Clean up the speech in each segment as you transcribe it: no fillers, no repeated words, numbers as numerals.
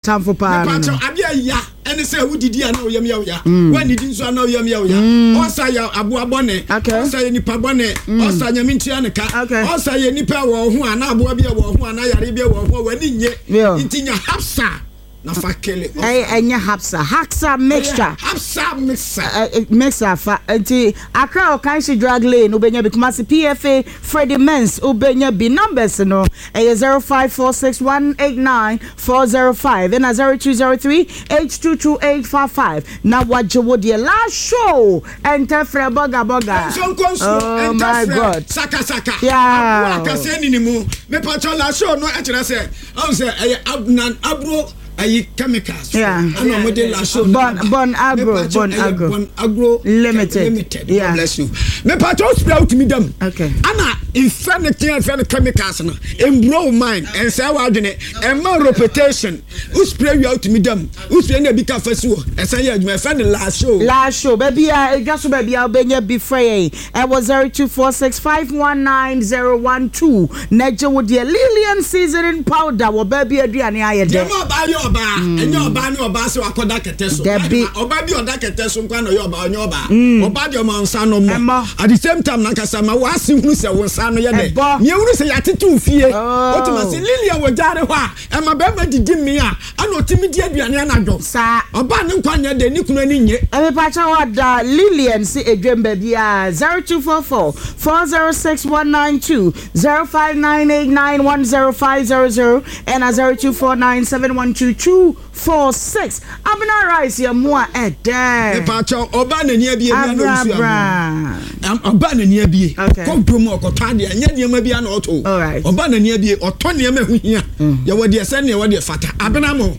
atamfo pa no abia ya ene say wudidi ana oyam ya oya wanidi nso ana oyam ya oya osa ya aboa bone osa ya nipa bone osa nya mintia ne ka osa ya nipa wo ho ana aboa bia wo ho ana yare bia wo ho wani nye intinya hapsa na fakele enya hapsa mixture mixture fa anti akra okanshi drug lane ubenya bi Kumasi PFA Freddie Mens ubenya bi numbers no 0546189405 and 0203822855 na wajewo the last show enter free boga oh my god saka yeah akase ni mu me pacho last show no e kire say I say abnan abro ayi chemicals ana model la show bon agro limited yeah bless you me patrol spray out me dem okay ana infinity chemicals no embrow mind and say wa adwene and my reputation who spray you out me dem who spray na bi ka fasu e say ya adwuma fa the last show baby gaso baby obenya bi frey e was 0246519012 naje wo the Lillian seasoning powder wo baby aduane ayede enyo oba ni oba se wakoda keteso oba bi oda keteso nkwa no yoba onyo oba oba de o nsa no mo at the same time na kasa ma wasi hunu se wo nsa no ye de me hunu se yatetu fie otuma se Lilia wo jare ho a e ma be ma didi me a ana otimi di aduane anadwo sa oba ne nkwa nya de ni kunu ani nye e pa cha wada Lilian si edwemba bia 0244406192 0598910500 and 0249712246 abna rice ya mua ede pacho oba na nia bie bia na osu oba na nia bie ko domo okota de anya niam bia na oto oba na nia bie oto niam ehia ya wode ese ne wode fata abnamo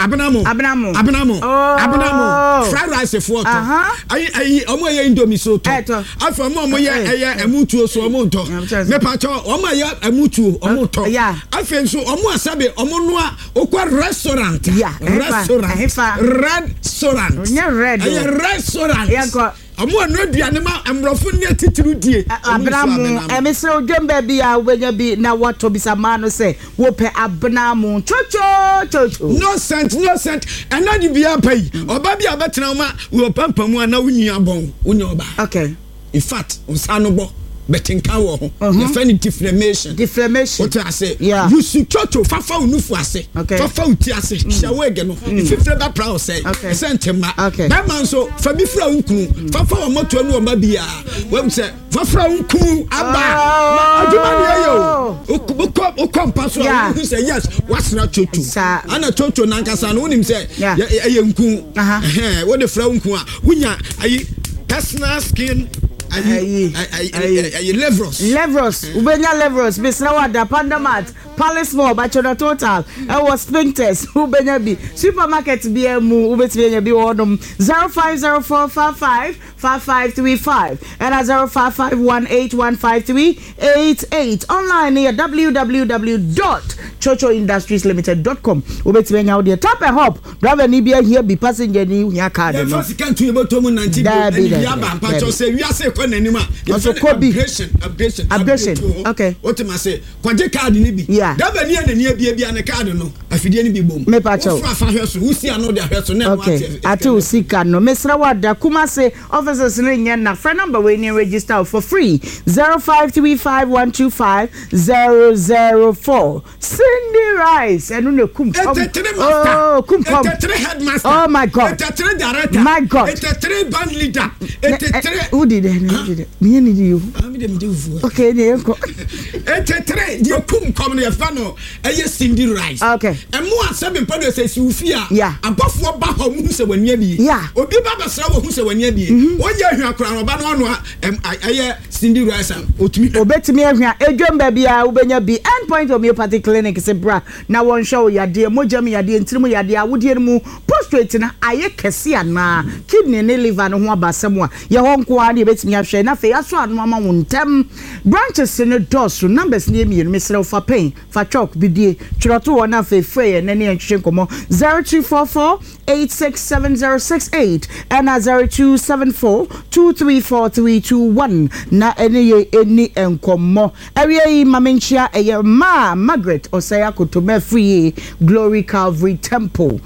fried rice for to ayi omo ye indomie so to afa omo ye emutuo so omo to me pacho omo ye emutuo omo to afa nso omo asabe omo noa okwa restaurant amo no duane ma amrofo ne titiru die abramu emese odwemba bia wenya bi na wato bisama no se wo pe abnamu chocho no cent anadi bia pai oba bia betena ma wo pampamu ana wunyi abon unya oba okay in fact unsano bo betinka wo ho the funny defamation what I say you should chocho fafa unufu ase fafa uti ase shawege no ifefre ba proud say sentema that man so fa bi fra unkunu fafa o moto anu o ma bia we say fafa unkunu aba aduma ne yo ukompa so you say yes what's not chocho ana chocho nankasa no unim say ye nkun we the fra unkun a wunya ayi personal skin Levros ubenya Levros bisna wada pandamat Palace Mall bachona total was Spintex ubenya bi supermarket BMU ubetibenya bi wodom 0504555535 and 0551815388 online near www.chochoindustrieslimited.com ubetibenya odi top and hop driver ni bia here be passenger ni hia card no first can to about 19 ya ba pacho say we say kwananima upgradation okay what am I say kwaje card ni bi daba ni anani bia ne card no afidie ni bi bom me pacho fa hweso usi ano de hweso na okay ati usika no mesra wada Kumasi officers ni nya na phone number we ni register for free 0535125004 Cindy Rice enu ne kum oh my god my god band leader who did it me need you okay dey go dey come no fano Cindy Rice okay emu asebe mpado se si ufia abafo ba ho mu se wania bi obi ba basra wo hu se wania bi onye ahwa kora no ba no no Cindy Rice otumi obetimi ahwa edwemba bia ubenya bi endpoint homeopathic clinic se bra na won show yade mojam yade ntirimu yade awodie mu prostate na aye kese ana kidney ne liver no ho abasem a ye ho nko a na ebetimi ahwe na fe aso anu ama wontem branches ne dosu numbers ne emi mesre fa pain fa chalk bidie chiroto wona fe frey ne ne nhwe nkomo 0244867068 and 0274234321 na ene eni enkomo awie mamenchia eye Margaret Osaya Kotome Free Glory Calvary Temple